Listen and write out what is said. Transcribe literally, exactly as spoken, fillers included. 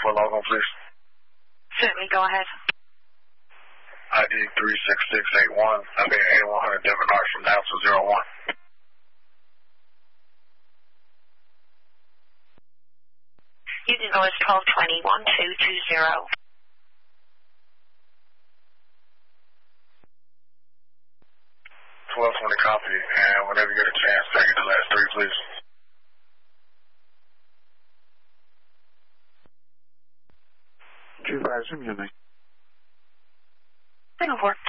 for a logo, please? Certainly, go ahead. I D three six six eight one. I mean eighty-one hundred Devon Arch from Alpha zero one. Union Noise twelve twenty, one two two zero. twelve twenty copy, and whenever you get a chance, take the last three, please. two five, Jimmy. That'll work.